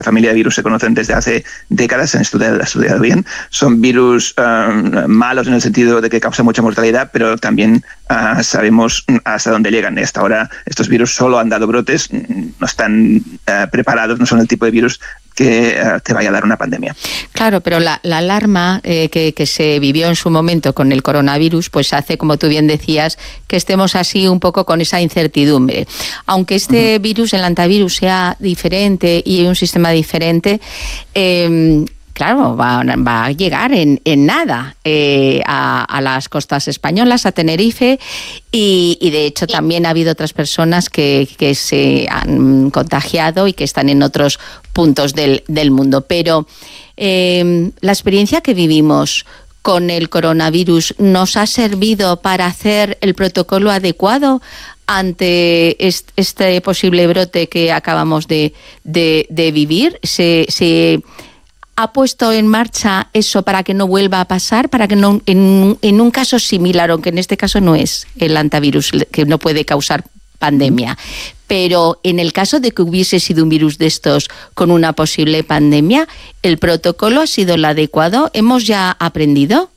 familia de virus se conocen desde hace décadas, se han estudiado bien. Son virus malos en el sentido de que causan mucha mortalidad, pero también sabemos hasta dónde llegan. Hasta ahora estos virus solo han dado brotes, no están preparados, no son el tipo de virus que te vaya a dar una pandemia. Claro, pero la alarma que se vivió en su momento con el coronavirus, pues hace, como tú bien decías, que estemos así un poco con esa incertidumbre. Aunque este virus, el antivirus, sea diferente y un sistema diferente, claro, va a llegar en nada a las costas españolas, a Tenerife, y de hecho también ha habido otras personas que se han contagiado y que están en otros puntos del mundo. Pero la experiencia que vivimos con el coronavirus nos ha servido para hacer el protocolo adecuado ante este posible brote que acabamos de vivir. ¿Se ha puesto en marcha eso para que no vuelva a pasar, para que no, en un caso similar, aunque en este caso no es el antivirus que no puede causar pandemia, pero en el caso de que hubiese sido un virus de estos con una posible pandemia, ¿el protocolo ha sido el adecuado? ¿Hemos ya aprendido?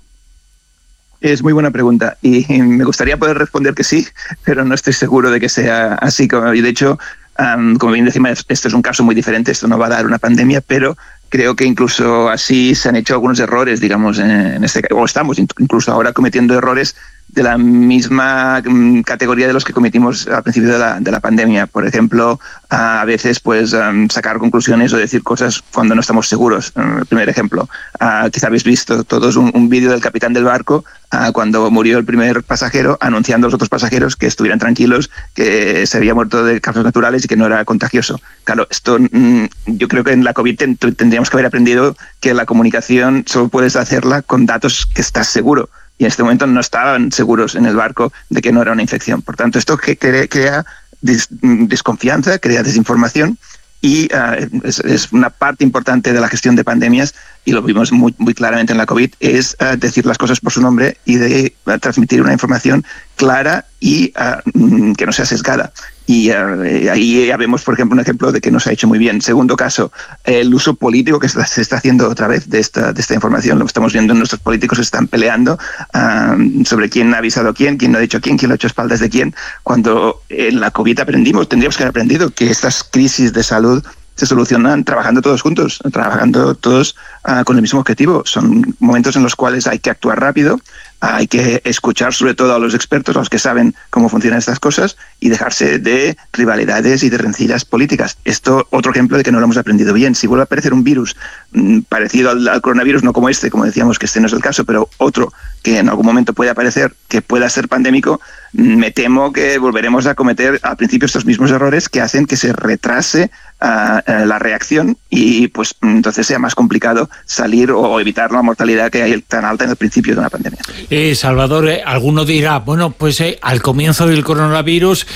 Es muy buena pregunta y me gustaría poder responder que sí, pero no estoy seguro de que sea así. Y de hecho, como bien decimos, esto es un caso muy diferente, esto no va a dar una pandemia, pero creo que incluso así se han hecho algunos errores, digamos, en este caso, o estamos incluso ahora cometiendo errores de la misma categoría de los que cometimos al principio de la pandemia. Por ejemplo, a veces pues sacar conclusiones o decir cosas cuando no estamos seguros. El primer ejemplo, quizá habéis visto todos un vídeo del capitán del barco cuando murió el primer pasajero, anunciando a los otros pasajeros que estuvieran tranquilos, que se había muerto de causas naturales y que no era contagioso. Claro, esto yo creo que en la COVID tendríamos que haber aprendido que la comunicación solo puedes hacerla con datos que estás seguro. Y en este momento no estaban seguros en el barco de que no era una infección. Por tanto, esto crea desconfianza, crea desinformación y es una parte importante de la gestión de pandemias, y lo vimos muy claramente en la COVID, es decir las cosas por su nombre y de transmitir una información clara y que no sea sesgada. Y ahí ya vemos, por ejemplo, un ejemplo de que no se ha hecho muy bien. Segundo caso, el uso político que se está haciendo otra vez de esta información. Lo estamos viendo, nuestros políticos están peleando sobre quién ha avisado a quién no ha dicho a quién lo ha hecho a espaldas de quién, cuando en la COVID tendríamos que haber aprendido que estas crisis de salud se solucionan trabajando todos juntos, trabajando todos con el mismo objetivo. Son momentos en los cuales hay que actuar rápido, hay que escuchar sobre todo a los expertos, a los que saben cómo funcionan estas cosas, y dejarse de rivalidades y de rencillas políticas. Esto, otro ejemplo de que no lo hemos aprendido bien. Si vuelve a aparecer un virus parecido al coronavirus, no como este, como decíamos que este no es el caso, pero otro que en algún momento puede aparecer, que pueda ser pandémico, me temo que volveremos a cometer al principio estos mismos errores que hacen que se retrase la reacción y pues entonces sea más complicado salir o evitar la mortalidad que hay tan alta en el principio de una pandemia. Salvador, alguno dirá, bueno, pues al comienzo del coronavirus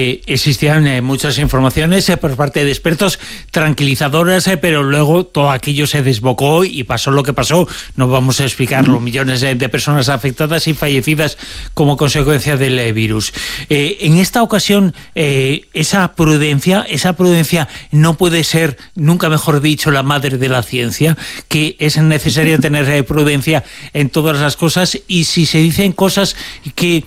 existían muchas informaciones por parte de expertos tranquilizadoras, pero luego todo aquello se desbocó y pasó lo que pasó. No vamos a explicar los millones de personas afectadas y fallecidas como consecuencia del virus. En esta ocasión, esa prudencia no puede ser, nunca mejor dicho, la madre de la ciencia, que es necesario tener prudencia en todas las cosas, y si se dicen cosas que,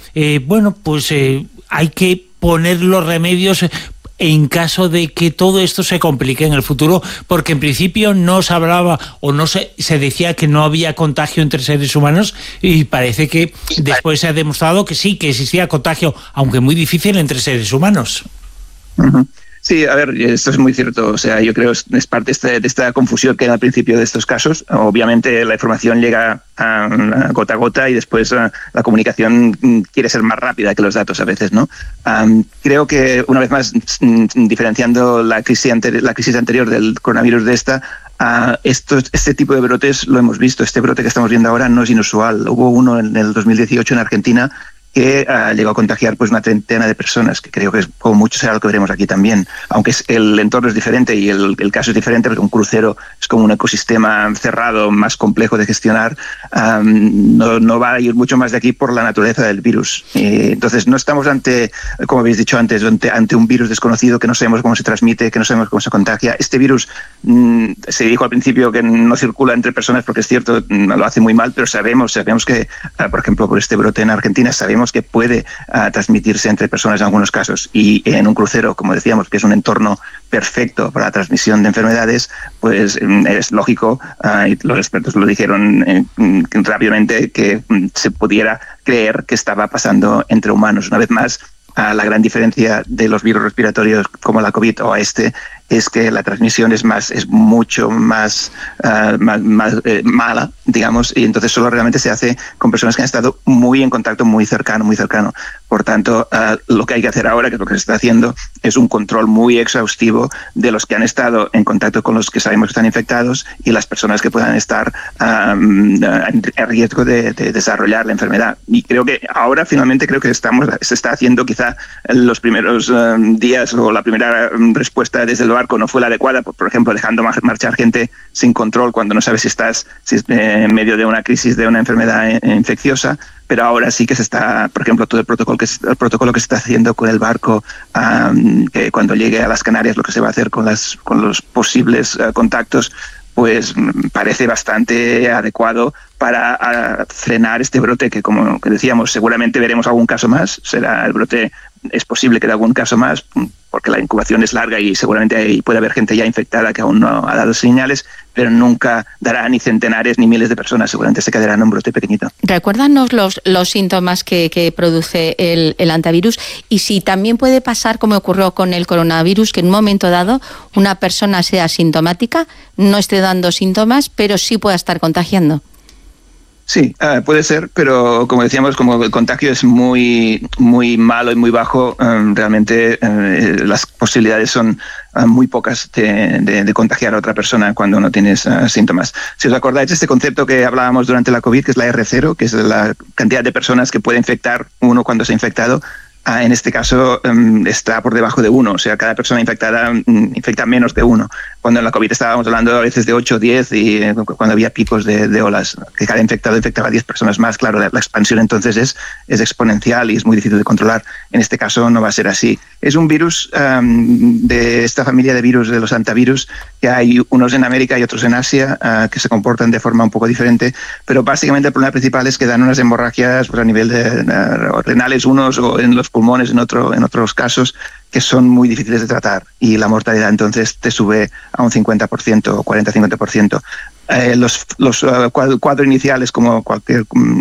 hay que poner los remedios en caso de que todo esto se complique en el futuro, porque en principio no se hablaba o no se decía que no había contagio entre seres humanos, y parece que después se ha demostrado que sí, que existía contagio, aunque muy difícil, entre seres humanos. Uh-huh. Sí, a ver, esto es muy cierto. O sea, yo creo que es parte de esta confusión que hay al principio de estos casos. Obviamente la información llega gota a gota y después la comunicación quiere ser más rápida que los datos a veces, ¿no? Creo que, una vez más, diferenciando la crisis anterior del coronavirus de esta, este tipo de brotes lo hemos visto. Este brote que estamos viendo ahora no es inusual. Hubo uno en el 2018 en Argentina que llegó a contagiar pues una treintena de personas, que creo que es, como mucho será lo que veremos aquí también, aunque el entorno es diferente y el caso es diferente, porque un crucero es como un ecosistema cerrado, más complejo de gestionar, no va a ir mucho más de aquí por la naturaleza del virus. Entonces no estamos ante, como habéis dicho antes, ante un virus desconocido que no sabemos cómo se transmite, que no sabemos cómo se contagia. Este virus se dijo al principio que no circula entre personas, porque es cierto, lo hace muy mal, pero sabemos que, por ejemplo, por este brote en Argentina, sabemos que puede transmitirse entre personas en algunos casos, y en un crucero, como decíamos, que es un entorno perfecto para la transmisión de enfermedades, pues es lógico, y los expertos lo dijeron rápidamente, que se pudiera creer que estaba pasando entre humanos. Una vez más, la gran diferencia de los virus respiratorios como la COVID o es que la transmisión es mucho más mala, digamos, y entonces solo realmente se hace con personas que han estado muy en contacto, muy cercano. Por tanto, lo que hay que hacer ahora, que es lo que se está haciendo, es un control muy exhaustivo de los que han estado en contacto con los que sabemos que están infectados y las personas que puedan estar en riesgo de desarrollar la enfermedad. Y creo que ahora finalmente se está haciendo, quizá los primeros días o la primera respuesta desde el barco no fue la adecuada, por ejemplo, dejando marchar gente sin control cuando no sabes si estás en medio de una crisis de una enfermedad infecciosa. Pero ahora sí que se está, por ejemplo, todo el protocolo que se está haciendo con el barco, que cuando llegue a las Canarias, lo que se va a hacer con los posibles contactos, pues parece bastante adecuado para frenar este brote, que como que decíamos, seguramente veremos algún caso más. Es posible que de algún caso más, porque la incubación es larga y seguramente puede haber gente ya infectada que aún no ha dado señales, pero nunca dará ni centenares ni miles de personas, seguramente se quedará en un brote pequeñito. Recuérdanos los síntomas que produce el antivirus, y si también puede pasar, como ocurrió con el coronavirus, que en un momento dado una persona sea asintomática, no esté dando síntomas, pero sí pueda estar contagiando. Sí, puede ser, pero como decíamos, como el contagio es muy, muy malo y muy bajo, realmente las posibilidades son muy pocas de contagiar a otra persona cuando no tienes síntomas. Si os acordáis de este concepto que hablábamos durante la COVID, que es la R0, que es la cantidad de personas que puede infectar uno cuando se ha infectado, en este caso está por debajo de 1, o sea, cada persona infectada infecta menos de 1. Cuando en la COVID estábamos hablando a veces de 8 o 10, y cuando había picos de olas, que cada infectado infectaba a 10 personas más, claro, la expansión entonces es exponencial y es muy difícil de controlar. En este caso no va a ser así. Es un virus de esta familia de virus, de los hantavirus, que hay unos en América y otros en Asia, que se comportan de forma un poco diferente, pero básicamente el problema principal es que dan unas hemorragias pues, a nivel de renales unos, o en los pulmones en otros casos, que son muy difíciles de tratar, y la mortalidad entonces te sube a un 50% o 40-50%. Los cuadros iniciales, como cualquier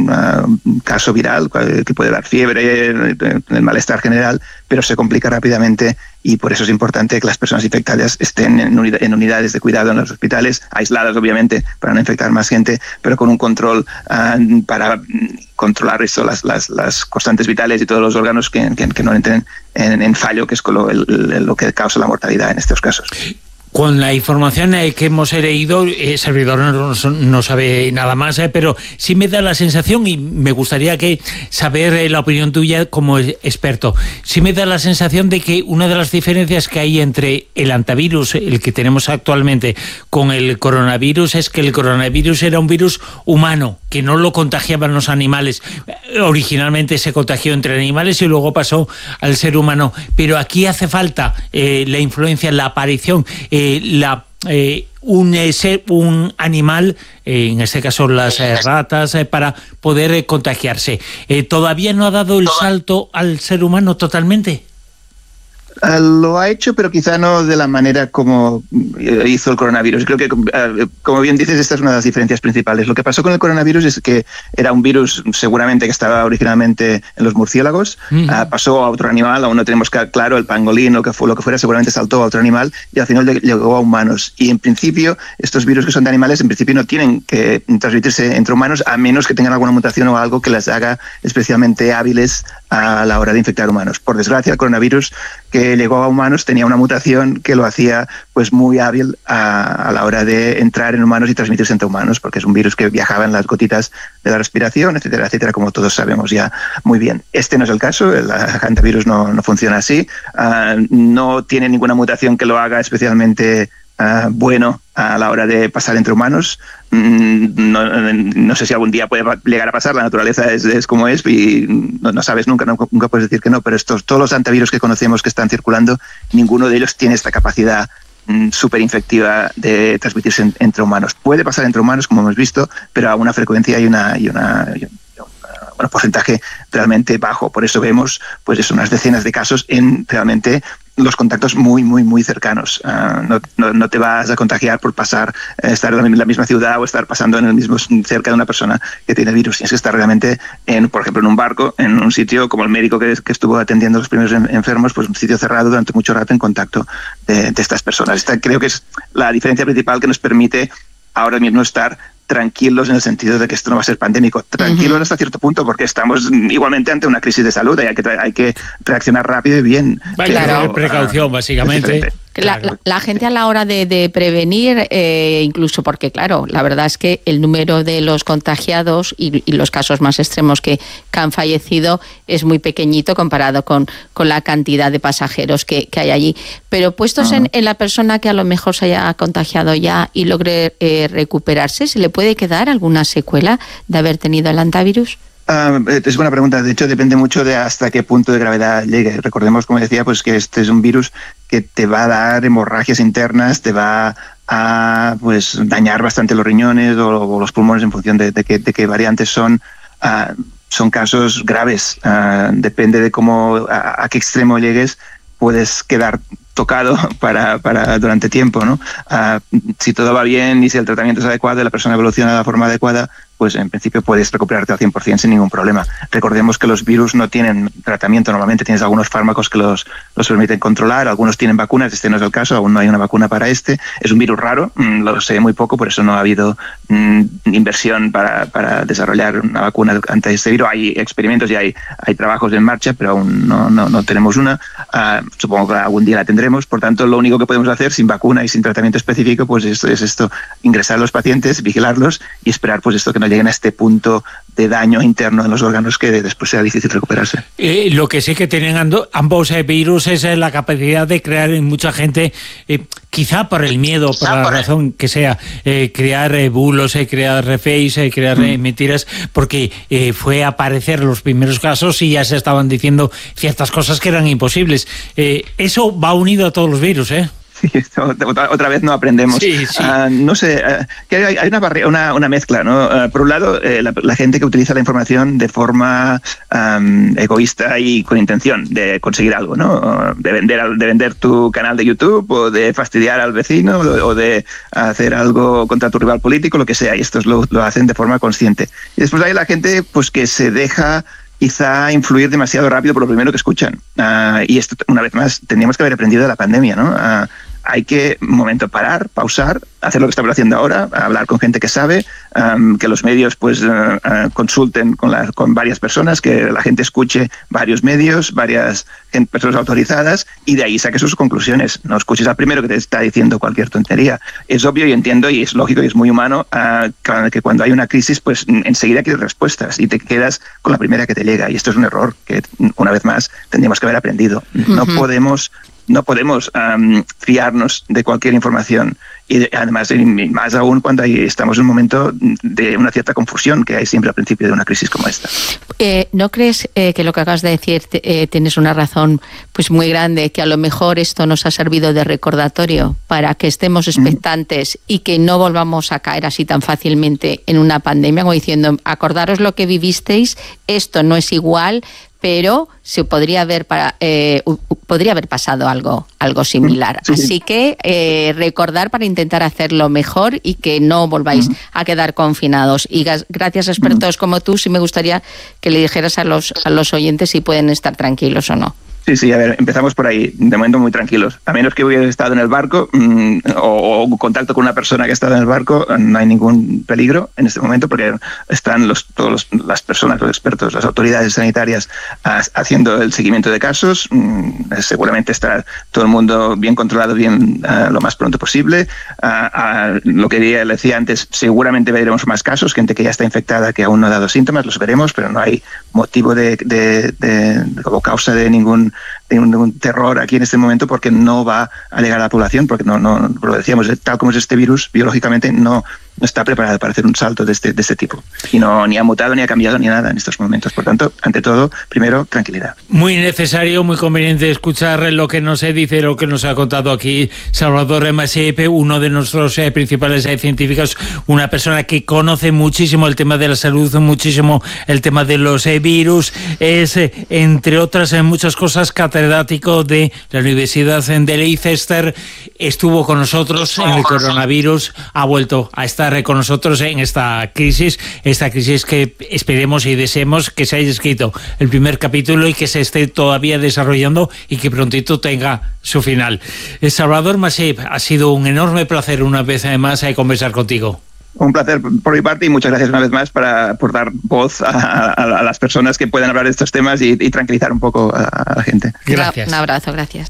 caso viral, que puede dar fiebre, el malestar general, pero se complica rápidamente, y por eso es importante que las personas infectadas estén en unidades de cuidado en los hospitales, aisladas obviamente para no infectar más gente, pero con un control para controlar eso, las constantes vitales y todos los órganos que no entren en fallo, que es lo que causa la mortalidad en estos casos. Con la información que hemos leído, servidor no sabe nada más, pero sí me da la sensación, y me gustaría saber la opinión tuya como experto, sí me da la sensación de que una de las diferencias que hay entre el antivirus, el que tenemos actualmente, con el coronavirus, es que el coronavirus era un virus humano, que no lo contagiaban los animales. Originalmente se contagió entre animales y luego pasó al ser humano, pero aquí hace falta la influencia, la aparición, un animal, en este caso las ratas, para poder contagiarse. ¿Todavía no ha dado el salto al ser humano totalmente? Lo ha hecho, pero quizá no de la manera como hizo el coronavirus. Creo que, como bien dices, esta es una de las diferencias principales. Lo que pasó con el coronavirus es que era un virus seguramente que estaba originalmente en los murciélagos, pasó a otro animal, aún no tenemos claro, el pangolín, lo que fuera, seguramente saltó a otro animal y al final llegó a humanos. Y en principio, estos virus que son de animales, en principio no tienen que transmitirse entre humanos, a menos que tengan alguna mutación o algo que las haga especialmente hábiles a la hora de infectar humanos. Por desgracia, el coronavirus que llegó a humanos tenía una mutación que lo hacía pues muy hábil a la hora de entrar en humanos y transmitirse entre humanos, porque es un virus que viajaba en las gotitas de la respiración, etcétera, etcétera, como todos sabemos ya muy bien. Este no es el caso, el hantavirus no funciona así, no tiene ninguna mutación que lo haga especialmente bueno a la hora de pasar entre humanos. No sé si algún día puede llegar a pasar, la naturaleza es como es y no sabes nunca puedes decir que no, pero todos los hantavirus que conocemos que están circulando, ninguno de ellos tiene esta capacidad súper infectiva de transmitirse entre humanos. Puede pasar entre humanos, como hemos visto, pero a una frecuencia y un porcentaje realmente bajo. Por eso vemos pues unas decenas de casos en realmente los contactos muy, muy, muy cercanos. No te vas a contagiar por estar en la misma ciudad o estar pasando cerca de una persona que tiene virus. Tienes que estar realmente, por ejemplo, en un barco, en un sitio como el médico que estuvo atendiendo a los primeros enfermos, pues un sitio cerrado durante mucho rato en contacto de estas personas. Esta creo que es la diferencia principal que nos permite ahora mismo estar tranquilos en el sentido de que esto no va a ser pandémico. Tranquilos hasta cierto punto, porque estamos igualmente ante una crisis de salud y hay que reaccionar rápido y bien. Claro, precaución, básicamente. La gente a la hora de prevenir, incluso porque, claro, la verdad es que el número de los contagiados y los casos más extremos que han fallecido es muy pequeñito comparado con la cantidad de pasajeros que hay allí. Pero puestos en la persona que a lo mejor se haya contagiado ya y logre recuperarse, ¿se le puede quedar alguna secuela de haber tenido el hantavirus? Es buena pregunta. De hecho, depende mucho de hasta qué punto de gravedad llegue. Recordemos, como decía, pues que este es un virus que te va a dar hemorragias internas, te va a pues dañar bastante los riñones o los pulmones en función de qué variantes son. Son casos graves. Depende de a qué extremo llegues, puedes quedar tocado para durante tiempo, ¿no? Si todo va bien y si el tratamiento es adecuado y la persona evoluciona de la forma adecuada, pues en principio puedes recuperarte al 100% sin ningún problema. Recordemos que los virus no tienen tratamiento normalmente, tienes algunos fármacos que los permiten controlar, algunos tienen vacunas, este no es el caso, aún no hay una vacuna para este. Es un virus raro, lo sé muy poco, por eso no ha habido inversión para desarrollar una vacuna ante este virus. Hay experimentos y hay trabajos en marcha, pero aún no tenemos una. Supongo que algún día la tendremos, por tanto lo único que podemos hacer sin vacuna y sin tratamiento específico pues es esto, ingresar a los pacientes, vigilarlos y esperar pues esto que no lleguen a este punto de daño interno en los órganos que después sea difícil recuperarse. Lo que sí que tienen ambos virus es la capacidad de crear en mucha gente, quizá por el miedo, por la razón que sea, crear bulos, crear fakes, crear mentiras, porque fue a aparecer los primeros casos y ya se estaban diciendo ciertas cosas que eran imposibles. Eso va unido a todos los virus, ¿eh? Sí, otra vez no aprendemos. Sí. No sé, que hay una mezcla, ¿no? Por un lado, la gente que utiliza la información de forma egoísta y con intención de conseguir algo, ¿no? De vender tu canal de YouTube o de fastidiar al vecino o de hacer algo contra tu rival político, lo que sea, y estos lo hacen de forma consciente. Y después hay la gente pues que se deja quizá influir demasiado rápido por lo primero que escuchan. Y esto, una vez más, tendríamos que haber aprendido de la pandemia, ¿no? Hay que, un momento, parar, pausar, hacer lo que estamos haciendo ahora, hablar con gente que sabe, que los medios pues consulten con varias personas, que la gente escuche varios medios, varias personas autorizadas y de ahí saque sus conclusiones. No escuches al primero que te está diciendo cualquier tontería. Es obvio y entiendo y es lógico y es muy humano que cuando hay una crisis pues enseguida quieres respuestas y te quedas con la primera que te llega, y esto es un error que una vez más tendríamos que haber aprendido. No podemos fiarnos de cualquier información y además más aún cuando estamos en un momento de una cierta confusión que hay siempre al principio de una crisis como esta. ¿No crees que lo que acabas de decir tienes una razón pues muy grande, que a lo mejor esto nos ha servido de recordatorio para que estemos expectantes y que no volvamos a caer así tan fácilmente en una pandemia, como diciendo, acordaros lo que vivisteis, esto no es igual, pero se podría haber pasado algo similar. Sí. Así que recordar para intentar hacerlo mejor y que no volváis a quedar confinados. Y gracias a expertos como tú, sí me gustaría que le dijeras a los oyentes si pueden estar tranquilos o no. Sí, a ver, empezamos por ahí, de momento muy tranquilos. A menos que hubiera estado en el barco o contacto con una persona que ha estado en el barco, no hay ningún peligro en este momento porque están todas las personas, los expertos, las autoridades sanitarias haciendo el seguimiento de casos. Seguramente estará todo el mundo bien controlado, bien lo más pronto posible. Lo que le decía antes, seguramente veremos más casos, gente que ya está infectada que aún no ha dado síntomas, los veremos, pero no hay motivo o causa de ningún terror aquí en este momento porque no va a llegar a la población, porque no lo decíamos, tal como es este virus, biológicamente no está preparado para hacer un salto de este tipo. Y ni ha mutado, ni ha cambiado, ni nada en estos momentos. Por tanto, ante todo, primero, tranquilidad. Muy necesario, muy conveniente escuchar lo que nos dice, lo que nos ha contado aquí Salvador Masip, uno de nuestros principales científicos, una persona que conoce muchísimo el tema de la salud, muchísimo el tema de los virus, es, entre otras muchas cosas, catedrático de la Universidad de Leicester, estuvo con nosotros en el coronavirus, ha vuelto a estar con nosotros en esta crisis que esperemos y deseemos que se haya escrito el primer capítulo y que se esté todavía desarrollando y que prontito tenga su final. Salvador Masip, ha sido un enorme placer una vez además conversar contigo. Un placer por mi parte y muchas gracias una vez más por dar voz a las personas que puedan hablar de estos temas y tranquilizar un poco a la gente. Gracias. Un abrazo, gracias.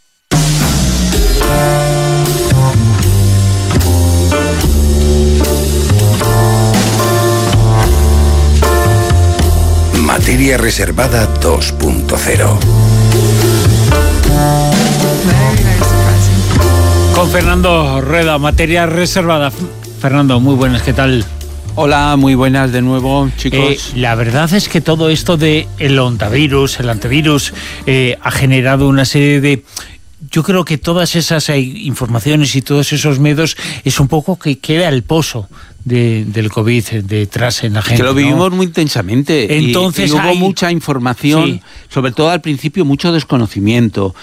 Materia Reservada 2.0. Con Fernando Rueda, Materia Reservada. Fernando, muy buenas, ¿qué tal? Hola, muy buenas de nuevo, chicos. La verdad es que todo esto de el antivirus ha generado una serie de... Yo creo que todas esas informaciones y todos esos miedos es un poco que queda el pozo del COVID detrás en la gente. Que lo vivimos muy intensamente. Entonces y hubo mucha información, sobre todo al principio mucho desconocimiento,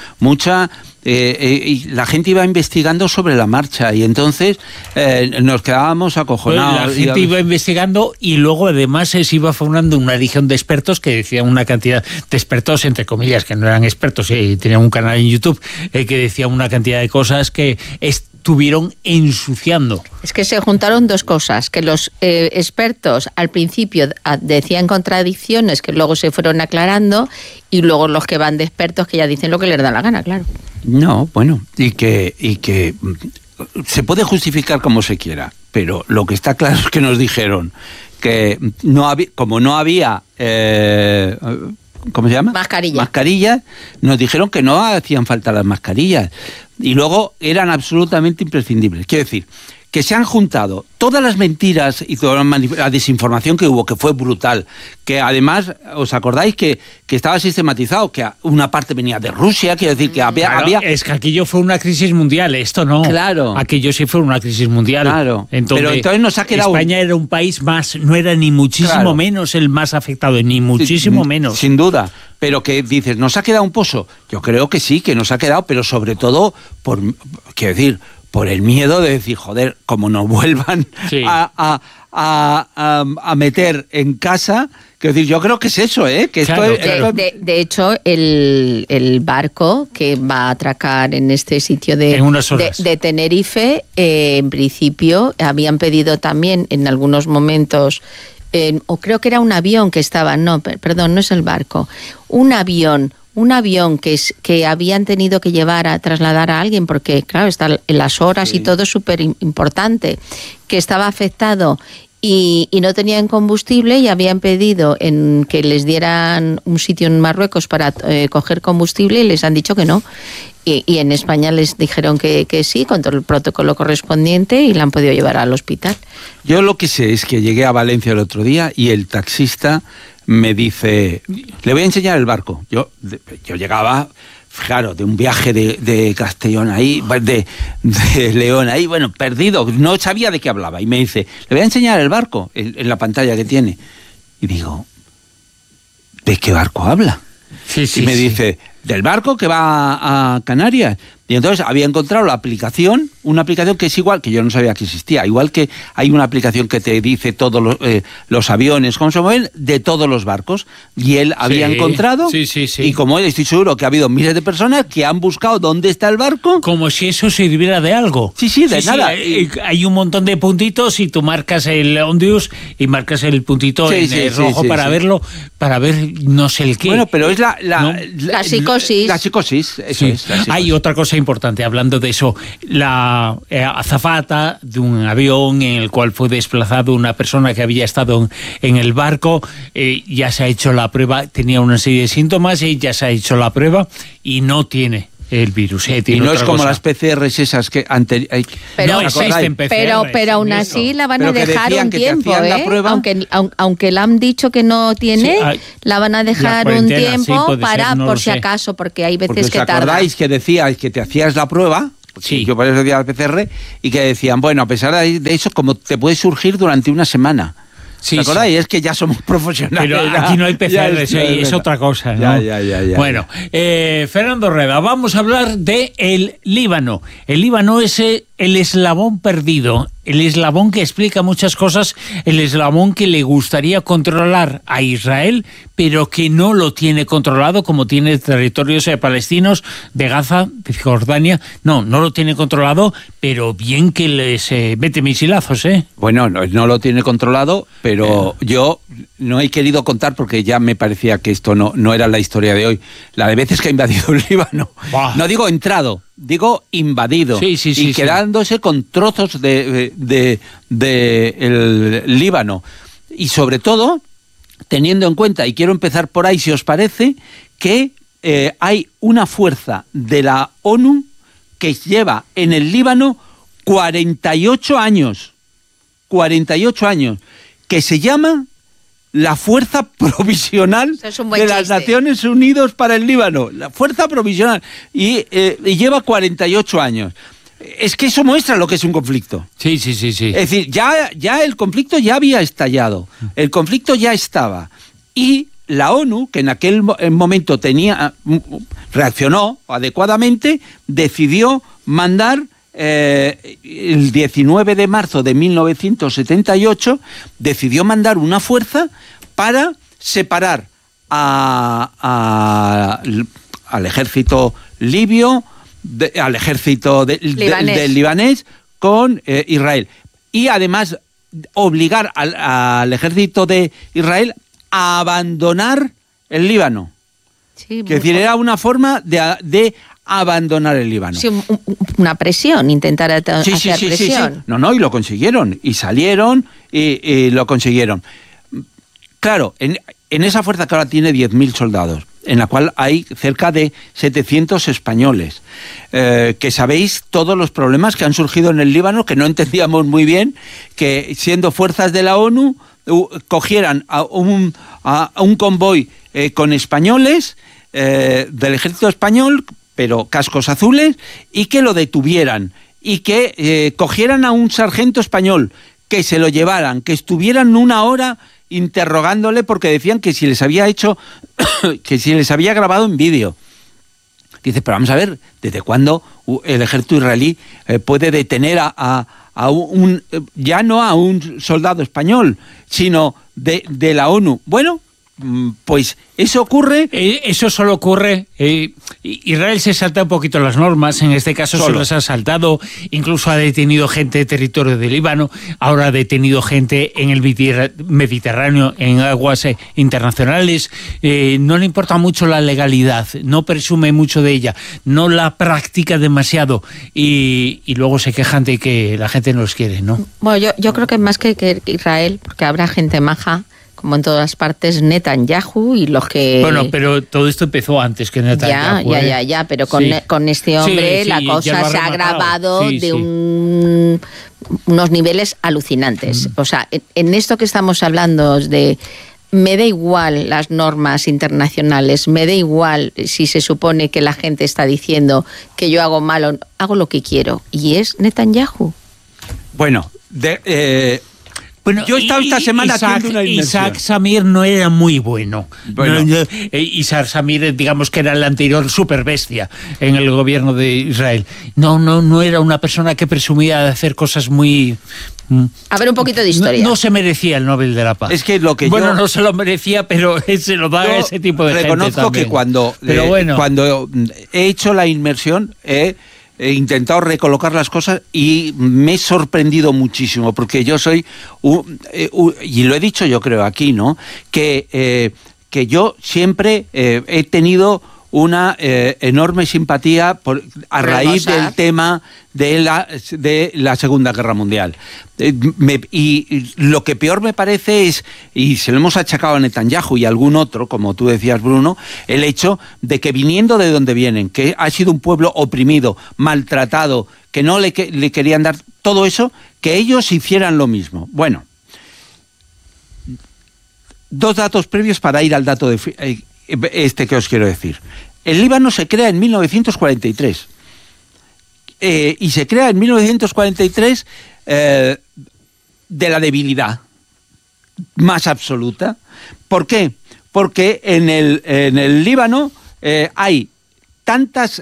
y la gente iba investigando sobre la marcha y entonces nos quedábamos acojonados. La gente iba investigando y luego además se iba formando una legión de expertos que decían una cantidad de expertos, entre comillas, que no eran expertos, tenían un canal en YouTube que decía una cantidad de cosas que estuvieron ensuciando. Es que se juntaron dos cosas, que los expertos al principio decían contradicciones que luego se fueron aclarando y luego los que van de expertos que ya dicen lo que les da la gana, claro. No, bueno, y que se puede justificar como se quiera, pero lo que está claro es que nos dijeron que como no había ¿cómo se llama? Mascarillas, nos dijeron que no hacían falta las mascarillas y luego eran absolutamente imprescindibles. Quiero decir, que se han juntado todas las mentiras y toda la desinformación que hubo, que fue brutal, que además, ¿os acordáis que estaba sistematizado? Que una parte venía de Rusia, quiero decir que había... Es que aquello fue una crisis mundial, esto no. Claro. Aquello sí fue una crisis mundial. Claro. Entonces nos ha quedado... España era un país más, no era ni muchísimo menos el más afectado, ni muchísimo menos. Sin duda. Pero que dices, ¿nos ha quedado un pozo? Yo creo que sí, que nos ha quedado, pero sobre todo, por el miedo de decir, joder, como nos vuelvan a meter en casa, quiero decir, yo creo que es eso, que claro, de hecho, el barco que va a atracar en este sitio de Tenerife, en principio habían pedido también en algunos momentos, o creo que era un avión que estaba, no es el barco, un avión que habían tenido que trasladar a alguien, porque claro, está en las horas y todo es súper importante, que estaba afectado y no tenían combustible y habían pedido que les dieran un sitio en Marruecos para coger combustible y les han dicho que no. Y en España les dijeron que sí, con todo el protocolo correspondiente y la han podido llevar al hospital. Yo lo que sé es que llegué a Valencia el otro día y el taxista me dice, le voy a enseñar el barco. Yo llegaba, claro, de un viaje de Castellón ahí, de León ahí, bueno, perdido, no sabía de qué hablaba. Y me dice, le voy a enseñar el barco en la pantalla que tiene. Y digo, ¿de qué barco habla? Y me dice, del barco que va a Canarias. Y entonces había encontrado la aplicación, una aplicación que es igual, que yo no sabía que existía, igual que hay una aplicación que te dice todos los aviones, cómo se mueven, de todos los barcos. Y él había encontrado, y como estoy seguro que ha habido miles de personas que han buscado dónde está el barco. Como si eso sirviera de algo. Sí, de nada. Hay un montón de puntitos y tú marcas el Ondius y marcas el puntito en rojo para verlo, para ver no sé el qué. Bueno, pero es la psicosis. La psicosis, eso es. La psicosis. Hay otra cosa importante, hablando de eso, la azafata de un avión en el cual fue desplazado una persona que había estado en el barco, ya se ha hecho la prueba, tenía una serie de síntomas y ya se ha hecho la prueba y no tiene el virus. Y no es como las PCRs esas que pero aún así la van a dejar un tiempo, aunque le han dicho que no tiene, la van a dejar un tiempo para por si acaso, porque hay veces que tarda. ¿Os acordáis que decíais que te hacías la prueba? Sí. Yo por eso decía la PCR, y que decían, bueno, a pesar de eso, como te puede surgir durante una semana. ¿Te acordáis? Es que ya somos profesionales. Pero aquí no hay PCR, es otra cosa, ¿no? Ya. Bueno, Fernando Rueda, vamos a hablar de el Líbano. El Líbano es el eslabón perdido, el eslabón que explica muchas cosas, el eslabón que le gustaría controlar a Israel, pero que no lo tiene controlado, como tiene territorios palestinos de Gaza, de Jordania. No lo tiene controlado, pero bien que les mete misilazos, ¿eh? Bueno, no lo tiene controlado, pero yo no he querido contar porque ya me parecía que esto no era la historia de hoy. La de veces que ha invadido el Líbano. Bah. No digo entrado, digo invadido. Y quedándose con trozos de el Líbano. Y sobre todo, teniendo en cuenta, y quiero empezar por ahí si os parece, que hay una fuerza de la ONU que lleva en el Líbano 48 años, que se llama la Fuerza Provisional de las Naciones Unidas para el Líbano. La Fuerza Provisional. Y lleva 48 años. Es que eso muestra lo que es un conflicto. Sí. Es decir, ya el conflicto ya había estallado. El conflicto ya estaba. Y la ONU, que en aquel momento reaccionó adecuadamente, decidió mandar el 19 de marzo de 1978, decidió mandar una fuerza para separar al ejército libio, al ejército del libanés con Israel. Y además obligar al ejército de Israel a abandonar el Líbano. Es decir, era una forma de abandonar el Líbano. Sí, una presión, intentar hacer presión. Sí. No, y lo consiguieron. Y salieron y lo consiguieron. Claro, en esa fuerza que ahora tiene 10.000 soldados, en la cual hay cerca de 700 españoles, que sabéis todos los problemas que han surgido en el Líbano, que no entendíamos muy bien, que siendo fuerzas de la ONU cogieran a un convoy con españoles del ejército español, pero cascos azules, y que lo detuvieran, y que cogieran a un sargento español, que se lo llevaran, que estuvieran una hora interrogándole porque decían que si les había grabado en vídeo. Dice, pero vamos a ver, ¿desde cuándo el ejército israelí puede detener a ya no a un soldado español, sino de la ONU? Bueno, pues eso ocurre. Eso solo ocurre. Israel se salta un poquito las normas. En este caso se las ha saltado. Incluso ha detenido gente de territorio del Líbano. Ahora ha detenido gente en el Mediterráneo, en aguas internacionales. No le importa mucho la legalidad. No presume mucho de ella. No la practica demasiado. Y luego se quejan de que la gente no los quiere, ¿no? Bueno, yo creo que más que Israel, porque habrá gente maja, como en todas partes, Netanyahu y los que... Bueno, pero todo esto empezó antes que Netanyahu. Ya, pero con este hombre la cosa se ha agravado de unos niveles alucinantes. O sea, en esto que estamos hablando de... Me da igual las normas internacionales, me da igual si se supone que la gente está diciendo que yo hago mal o hago lo que quiero. Y es Netanyahu. Bueno, Bueno, yo he estado esta semana haciendo una inmersión. Isaac Samir no era muy bueno. Isaac Samir, digamos que era el anterior superbestia en el gobierno de Israel. No era una persona que presumía de hacer cosas muy... A ver, un poquito de historia. No se merecía el Nobel de la Paz. Es que lo que bueno, no se lo merecía, pero se lo da a ese tipo de gente también. Reconozco que cuando he hecho la inmersión he intentado recolocar las cosas y me he sorprendido muchísimo, porque yo soy, y lo he dicho yo creo aquí, ¿no? Que yo siempre he tenido una enorme simpatía a raíz del tema de la Segunda Guerra Mundial. Y lo que peor me parece es, y se lo hemos achacado a Netanyahu y a algún otro, como tú decías, Bruno, el hecho de que viniendo de donde vienen, que ha sido un pueblo oprimido, maltratado, que no le querían dar todo eso, que ellos hicieran lo mismo. Bueno, 2 datos previos para ir al dato de que os quiero decir. El Líbano se crea en 1943 y se crea en 1943 de la debilidad más absoluta. ¿Por qué? Porque en el Líbano hay tantas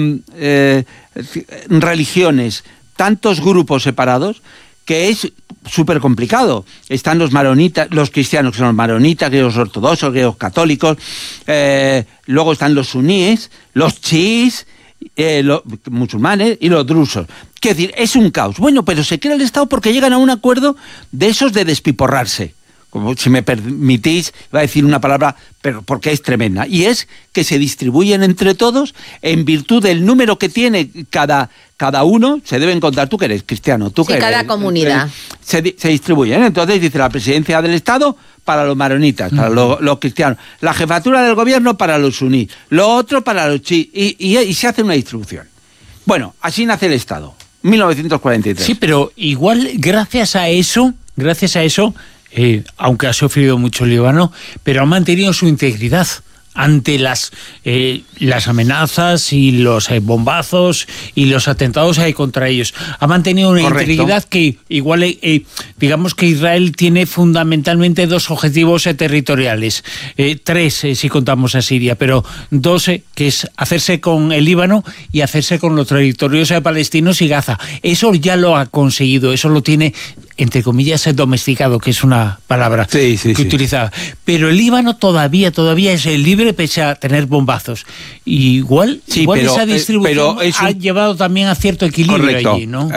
religiones, tantos grupos separados, que es súper complicado. Están los maronitas, los cristianos, que son los maronitas, griegos ortodoxos, griegos católicos, luego están los suníes, los chiíes, los musulmanes y los drusos. Quiero decir, es un caos. Bueno, pero se crea el Estado porque llegan a un acuerdo de esos de despiporrarse. Como, si me permitís, voy a decir una palabra, pero porque es tremenda, y es que se distribuyen entre todos en virtud del número que tiene cada uno. Se deben contar, tú que eres cristiano, tú que cada eres, comunidad. Se distribuyen. Entonces dice la presidencia del Estado para los maronitas, para los cristianos, la jefatura del gobierno para los suníes, lo otro para los chiíes, y se hace una distribución. Bueno, así nace el Estado, 1943. Sí, pero igual gracias a eso, aunque ha sufrido mucho el Líbano, pero ha mantenido su integridad ante las amenazas y los bombazos y los atentados contra ellos. Ha mantenido una integridad que igual, digamos que Israel tiene fundamentalmente 2 objetivos territoriales, 3 si contamos a Siria, pero 2 que es hacerse con el Líbano y hacerse con los territorios palestinos y Gaza. Eso ya lo ha conseguido, eso lo tiene, entre comillas, domesticado, que es una palabra que utiliza. Pero el Líbano todavía es libre pese a tener bombazos. Igual pero, esa distribución ha llevado también a cierto equilibrio allí, ¿no?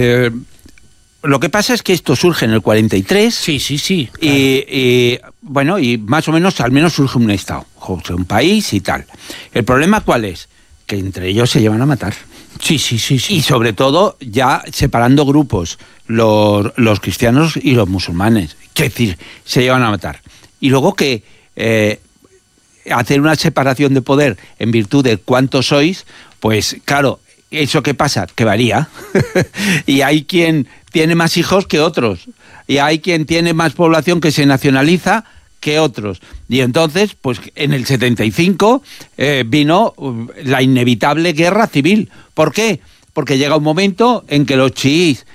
Lo que pasa es que esto surge en el 43. Sí. Claro. Y bueno, y más o menos, al menos surge un Estado, un país y tal. ¿El problema cuál es? Que entre ellos se llevan a matar. Sí. Y sobre todo ya separando grupos, los cristianos y los musulmanes. Es decir, se llevan a matar. Y luego que hacer una separación de poder en virtud de cuántos sois, pues claro, ¿eso qué pasa? Que varía. Y hay quien tiene más hijos que otros. Y hay quien tiene más población que se nacionaliza que otros. Y entonces, pues en el 75 vino la inevitable guerra civil. ¿Por qué? Porque llega un momento en que los chiíes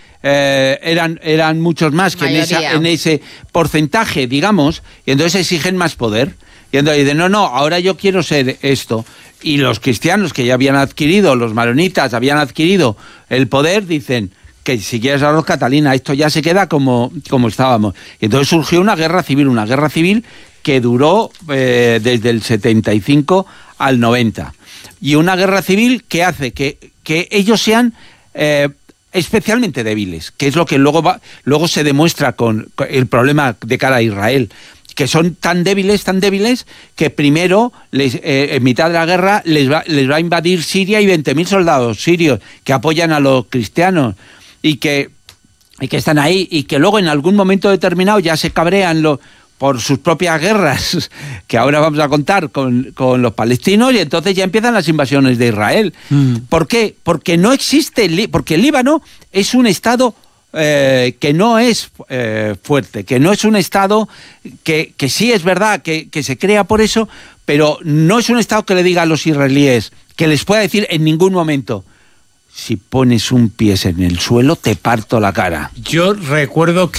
eran muchos más que en ese porcentaje, digamos, y entonces exigen más poder. Y entonces dicen, no, ahora yo quiero ser esto. Y los cristianos que ya habían adquirido, los maronitas habían adquirido el poder, dicen que si quieres arroz Catalina, esto ya se queda como estábamos. Y entonces surgió una guerra civil que duró desde el 75 al 90. Y una guerra civil que hace que ellos sean especialmente débiles, que es lo que luego se demuestra con el problema de cara a Israel, que son tan débiles, que primero, en mitad de la guerra, les va a invadir Siria y 20.000 soldados sirios que apoyan a los cristianos y que están ahí, y que luego en algún momento determinado ya se cabrean por sus propias guerras, que ahora vamos a contar con los palestinos, y entonces ya empiezan las invasiones de Israel. ¿Por qué? Porque no existe, porque el Líbano es un Estado que no es fuerte, que no es un Estado que sí es verdad que se crea por eso, pero no es un Estado que le diga a los israelíes, que les pueda decir en ningún momento: si pones un pie en el suelo, te parto la cara. Yo recuerdo que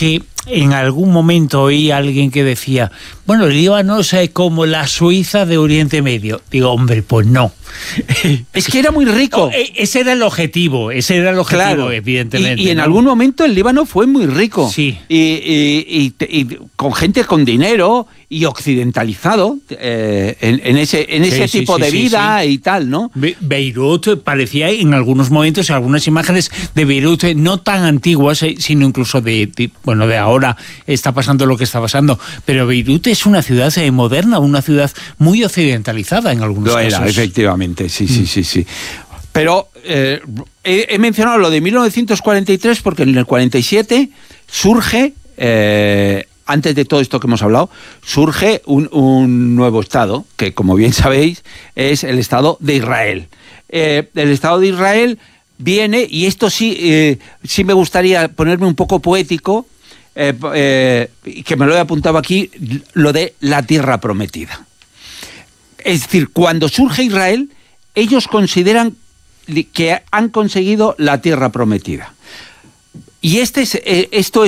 en algún momento oí a alguien que decía, bueno, el Líbano es como la Suiza de Oriente Medio. Digo, hombre, pues no. Es que era muy rico. Ese era el objetivo, claro, evidentemente. Y en algún momento el Líbano fue muy rico. Sí. Y con gente con dinero y occidentalizado en ese tipo de vida y tal, ¿no? Beirut parecía en algunos momentos, algunas imágenes de Beirut no tan antiguas, sino incluso de ahora está pasando lo que está pasando. Pero Beirut es una ciudad moderna, una ciudad muy occidentalizada en algunos casos. Era, efectivamente, sí. Pero he mencionado lo de 1943 porque en el 47 surge, antes de todo esto que hemos hablado, surge un nuevo Estado, que como bien sabéis es el Estado de Israel. El Estado de Israel viene, y esto sí me gustaría ponerme un poco poético, que me lo he apuntado aquí, lo de la tierra prometida. Es decir, cuando surge Israel, ellos consideran que han conseguido la tierra prometida. Y esto